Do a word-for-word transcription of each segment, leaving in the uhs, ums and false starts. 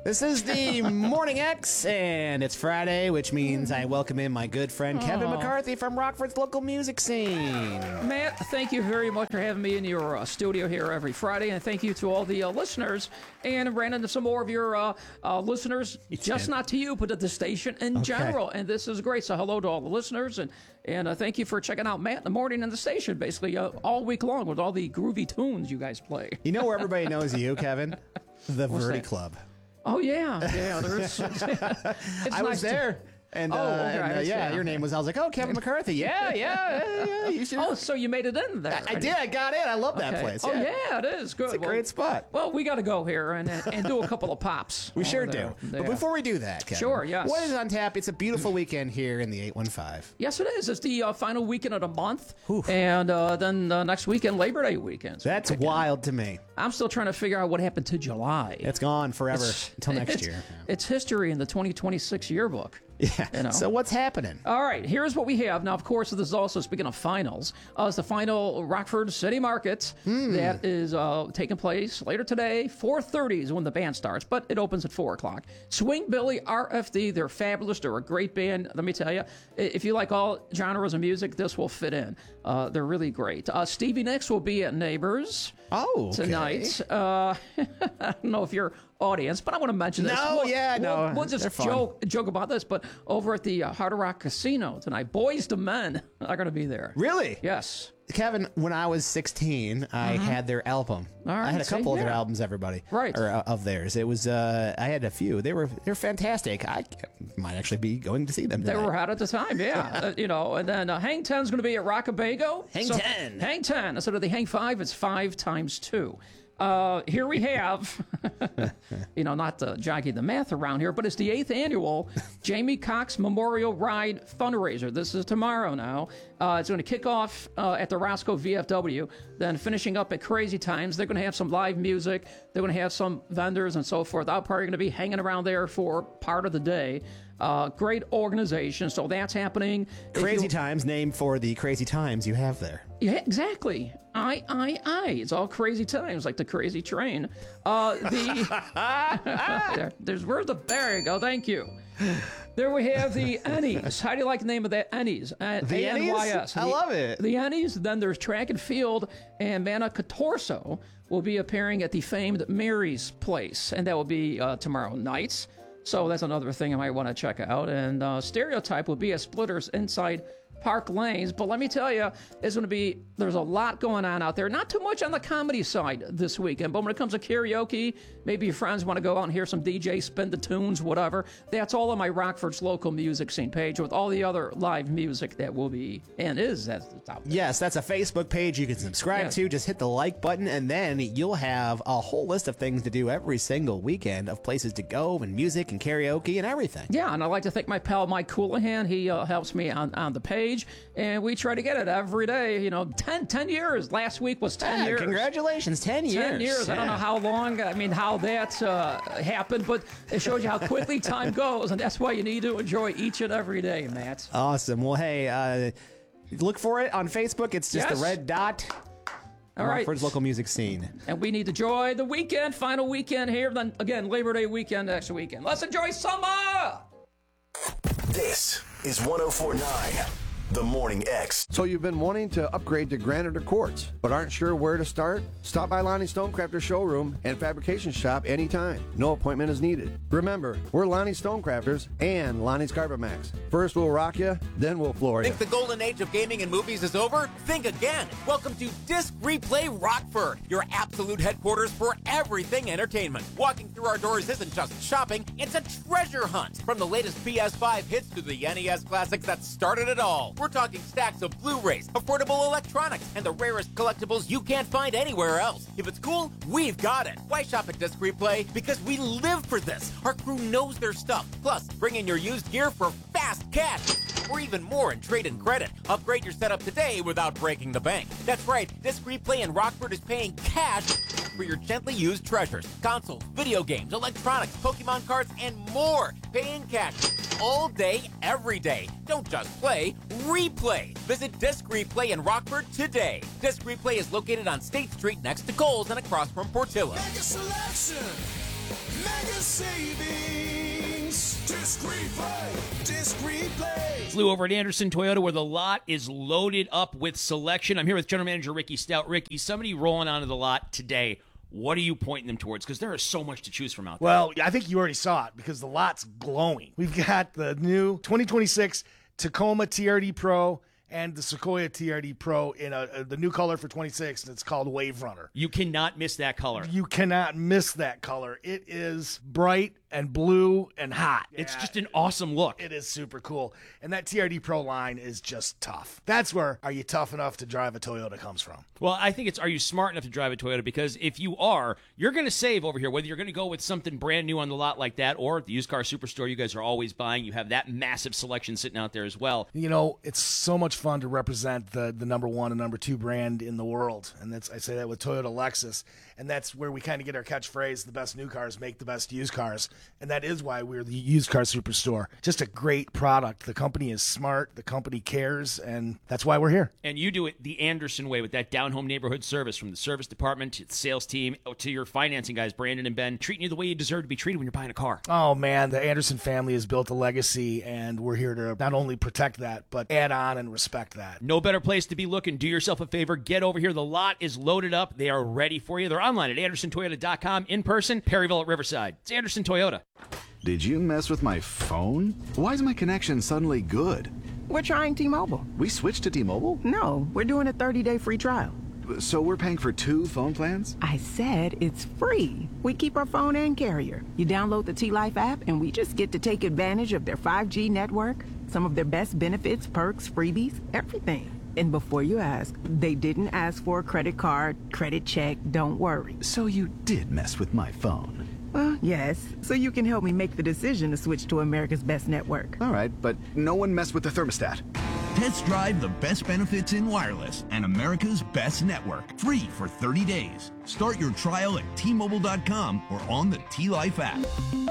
This is the Morning X, and it's Friday, which means I welcome in my good friend Kevin Aw. McCarthy from Rockford's local music scene. Matt, thank you very much for having me in your uh, studio here every Friday, and thank you to all the uh, listeners, and ran into some more of your uh, uh, listeners, just did. not to you, but to the station in Okay. general, and this is great, so hello to all the listeners, and, and uh, thank you for checking out Matt in the morning and the station, basically, uh, all week long with all the groovy tunes you guys play. You know where everybody knows you, Kevin? The Verdi that? Club. Oh, yeah, yeah, there's... it's I was nice to- there. And, uh, Oh, okay, and, uh, I yeah, see. your name was, I was like, oh, Kevin McCarthy. Yeah, yeah, yeah, yeah. You should. Oh, so you made it in there. I did. I got in. I love that Okay. place. Oh, Yeah. yeah, it is. Good. It's a Well- great spot. Well, we got to go here and and do a couple of pops. We over sure there. do. But Yeah. before we do that, Kevin, Sure, yes. what is on tap? It's a beautiful weekend here in the eight one five. Yes, it is. It's the uh, final weekend of the month, Oof. and uh, then uh, next weekend, Labor Day weekend. So That's weekend. wild to me. I'm still trying to figure out what happened to July. It's gone forever until next it's, year. It's history in the twenty twenty-six yearbook. Yeah. You know. So what's happening? All right, here's what we have. Now, of course, this is also, speaking of finals, uh, it's the final Rockford City Market Hmm. that is uh, taking place later today. four thirty is when the band starts, but it opens at four o'clock. Swing Billy, R F D, they're fabulous. They're a great band. Let me tell you, if you like all genres of music, this will fit in. Uh, they're really great. Uh, Stevie Nicks will be at Neighbors Oh, okay. tonight. Uh, I don't know if you're audience, but I want to mention this. No, We'll- yeah, we'll, no, We'll they're just fun. joke joke about this, but over at the uh, Hard Rock Casino tonight, Boys to Men are going to be there. Really? Yes. Kevin, when I was sixteen, I had their album. Mm-hmm. All right, I had a see, couple of their yeah. albums, everybody. Right. Or uh, of theirs. It was, uh, I had a few. They were, they're fantastic. I might actually be going to see them They tonight. were out at the time, yeah. uh, you know, and then uh, Hang ten's going to be at Rockabago. Hang So- ten. Hang ten. Instead of the Hang five, it's five times two. Uh, here we have, you know, not to jockey the math around here, but it's the eighth annual Jamie Cox Memorial Ride fundraiser. This is tomorrow now. Uh, it's going to kick off uh, at the Roscoe V F W, then finishing up at Crazy Times. They're going to have some live music. They're going to have some vendors and so forth. I'm probably going to be hanging around there for part of the day. Uh, great organization, so that's happening. If Crazy you- Times, named for the crazy times you have there. Yeah, exactly. I, I, I. It's all crazy times, like the crazy train. Uh, the there, there's where's the there you go. Thank you. There we have the Ennies. How do you like the name of that? Ennies. Uh, The A N Y S. Ennies? I The- love it. The Ennies. Then there's Track and Field, and Manna Catorso will be appearing at the famed Mary's Place, and that will be uh, tomorrow night. So that's another thing I might want to check out. And uh, Stereotype will be at Splitters inside Park Lanes. But let me tell you, it's going to be, there's a lot going on out there. Not too much on the comedy side this weekend, but when it comes to karaoke, maybe your friends want to go out and hear some D J spin the tunes, whatever. That's all on my Rockford's local music scene page with all the other live music that will be and is that's out there. Yes, that's a Facebook page you can subscribe Yeah. to. Just hit the like button, and then you'll have a whole list of things to do every single weekend of places to go and music and karaoke and everything. Yeah, and I'd like to thank my pal Mike Coolahan. He uh, helps me on, on the page, and we try to get it every day. You know, ten, ten years. Last week was ten Yeah, years. Congratulations, ten years. Ten years. I don't know Yeah. how long, I mean, how that uh, happened, but it shows you how quickly time goes, and that's why you need to enjoy each and every day, Matt. Awesome. Well, hey, uh, look for it on Facebook. It's just Yes. the red dot. All right. Rockford's local music scene. And we need to enjoy the weekend, final weekend here, then again, Labor Day weekend next weekend. Let's enjoy summer! This is one oh four point nine, The Morning X. So you've been wanting to upgrade to granite or quartz, but aren't sure where to start? Stop by Lonnie Stonecrafter Showroom and Fabrication Shop anytime. No appointment is needed. Remember, we're Lonnie Stonecrafters and Lonnie's Carpet Max. First we'll rock you, then we'll floor you. Think the golden age of gaming and movies is over? Think again. Welcome to Disc Replay Rockford, your absolute headquarters for everything entertainment. Walking through our doors isn't just shopping, it's a treasure hunt. From the latest P S five hits to the N E S classics that started it all. We're talking stacks of Blu-rays, affordable electronics, and the rarest collectibles you can't find anywhere else. If it's cool, we've got it. Why shop at Disc Replay? Because we live for this. Our crew knows their stuff. Plus, bring in your used gear for fast cash. Or even more in trade and credit. Upgrade your setup today without breaking the bank. That's right, Disc Replay in Rockford is paying cash for your gently used treasures. Consoles, video games, electronics, Pokemon cards, and more. Paying cash all day, every day. Don't just play, replay. Visit Disc Replay in Rockford today. Disc Replay is located on State Street next to Kohl's and across from Portillo. Mega selection, Mega savings. Disc Replay. Disc Replay. Lou over at Anderson Toyota, where the lot is loaded up with selection. I'm here with General Manager Ricky Stout. Ricky, somebody rolling onto the lot today, what are you pointing them towards? Because there is so much to choose from out there. Well, I think you already saw it because the lot's glowing. We've got the new twenty twenty-six Tacoma T R D Pro and the Sequoia T R D Pro in a, a, the new color for twenty-six, and it's called Wave Runner. You cannot miss that color. You cannot miss that color. It is bright and blue and hot. It's Yeah, just an awesome look. It is super cool. And that T R D Pro line is just tough. That's where are you tough enough to drive a Toyota comes from. Well, I think it's are you smart enough to drive a Toyota? Because if you are, you're going to save over here, whether you're going to go with something brand new on the lot like that or at the used car superstore you guys are always buying. You have that massive selection sitting out there as well. You know, it's so much fun to represent the, the number one and number two brand in the world. And that's I say that with Toyota Lexus. And that's where we kind of get our catchphrase, the best new cars make the best used cars. And that is why we're the used car superstore. Just a great product. The company is smart. The company cares. And that's why we're here. And you do it the Anderson way with that down-home neighborhood service, from the service department to the sales team to your financing guys, Brandon and Ben, treating you the way you deserve to be treated when you're buying a car. Oh, man, the Anderson family has built a legacy, and we're here to not only protect that, but add on and respect that. No better place to be looking. Do yourself a favor. Get over here. The lot is loaded up. They are ready for you. They're online at anderson toyota dot com, in person, Perryville at Riverside. It's Anderson Toyota. Did you mess with my phone? Why is my connection suddenly good? We're trying T-Mobile. We switched to T-Mobile? No, we're doing a thirty-day free trial. So we're paying for two phone plans? I said it's free. We keep our phone and carrier. You download the T-Life app, and we just get to take advantage of their five G network, some of their best benefits, perks, freebies, everything. And before you ask, they didn't ask for a credit card, credit check, don't worry. So you did mess with my phone? Well, yes, so you can help me make the decision to switch to America's best network. All right, but no one messed with the thermostat. Test drive the best benefits in wireless and America's best network. Free for thirty days. Start your trial at T Mobile dot com or on the T-Life app.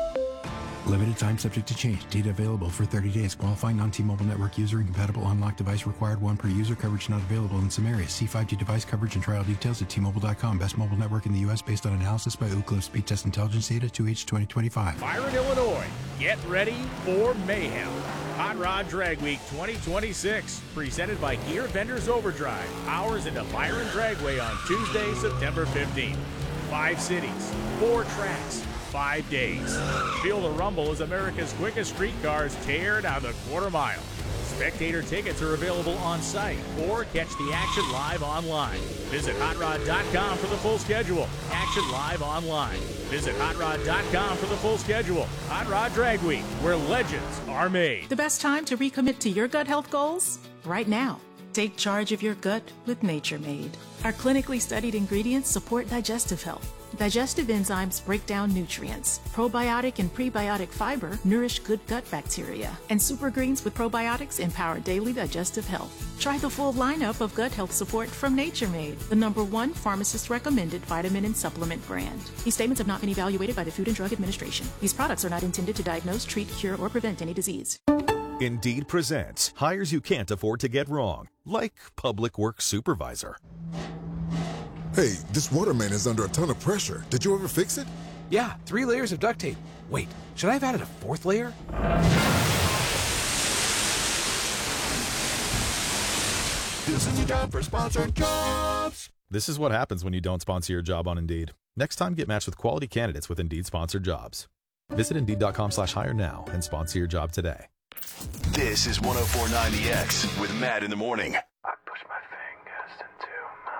Limited time subject to change. Data available for thirty days. Qualifying non-T-Mobile network user and compatible unlocked device required. One per user. Coverage not available in some areas. See five G device coverage and trial details at T Mobile dot com. Best mobile network in the U S based on analysis by Ookla Speed Test Intelligence Data two H twenty twenty-five. Byron, Illinois. Get ready for mayhem. Hot Rod Drag Week twenty twenty-six, presented by Gear Vendors Overdrive. Hours into Byron Dragway on Tuesday, September fifteenth. Five cities, four tracks, five days. Feel the rumble as America's quickest street cars tear down the quarter mile. Spectator tickets are available on site or catch the action live online. Visit hot rod dot com for the full schedule. Action live online. Visit hot rod dot com for the full schedule. Hot Rod Drag Week, where legends are made. The best time to recommit to your gut health goals? Right now. Take charge of your gut with Nature Made. Our clinically studied ingredients support digestive health. Digestive enzymes break down nutrients. Probiotic and prebiotic fiber nourish good gut bacteria. And super greens with probiotics empower daily digestive health. Try the full lineup of gut health support from Nature Made, the number one pharmacist-recommended vitamin and supplement brand. These statements have not been evaluated by the Food and Drug Administration. These products are not intended to diagnose, treat, cure, or prevent any disease. Indeed presents hires you can't afford to get wrong, like public works supervisor. Hey, this water main is under a ton of pressure. Did you ever fix it? Yeah, three layers of duct tape. Wait, should I have added a fourth layer? This is your job for sponsored jobs. This is what happens when you don't sponsor your job on Indeed. Next time, get matched with quality candidates with Indeed sponsored jobs. Visit Indeed dot com slash hire now and sponsor your job today. This is one oh four point nine The X with Matt in the morning.